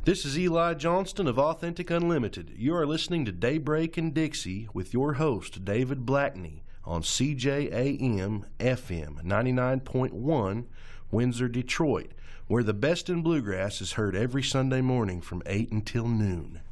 This is Eli Johnston of Authentic Unlimited. You are listening to Daybreak and Dixie with your host, David Blackney, on CJAM FM 99.1, Windsor, Detroit, where the best in bluegrass is heard every Sunday morning from 8 until noon.